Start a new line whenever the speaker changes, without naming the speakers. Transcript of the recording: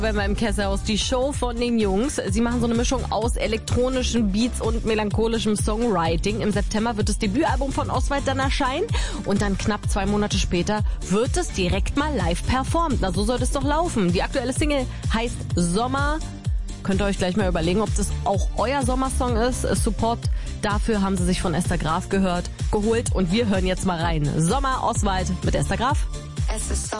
Wenn wir im Kesselhaus die Show von den Jungs. Sie machen so eine Mischung aus elektronischen Beats und melancholischem Songwriting. Im September wird das Debütalbum von Oswald dann erscheinen und dann knapp 2 Monate später wird es direkt mal live performt. Na, so soll es doch laufen. Die aktuelle Single heißt Sommer. Könnt ihr euch gleich mal überlegen, ob das auch euer Sommersong ist. Support dafür haben sie sich von Esther Graf geholt und wir hören jetzt mal rein. Sommer, Oswald mit Esther Graf.
Es ist